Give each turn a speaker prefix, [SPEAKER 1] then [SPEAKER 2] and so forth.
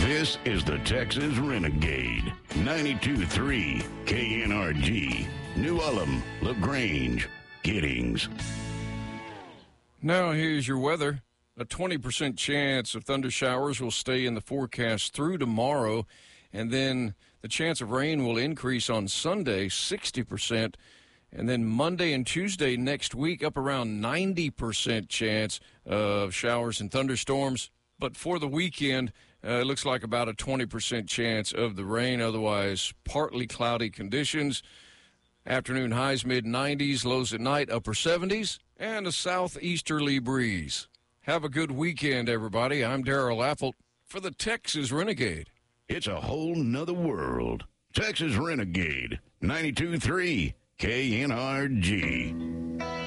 [SPEAKER 1] This is the Texas Renegade. 92.3 KNRG. New Ulm, LaGrange, Giddings.
[SPEAKER 2] Now here's your weather. A 20% chance of thunder showers will stay in the forecast through tomorrow, and then the chance of rain will increase on Sunday, 60%, and then Monday and Tuesday next week up around 90% chance of showers and thunderstorms. But for the weekend, it looks like about a 20% chance of the rain, otherwise partly cloudy conditions. Afternoon highs mid-90s, lows at night upper 70s, and a southeasterly breeze. Have a good weekend, everybody. I'm Darrell Apple for the Texas Renegade.
[SPEAKER 1] It's a whole nother world. Texas Renegade. 92.3 KNRG.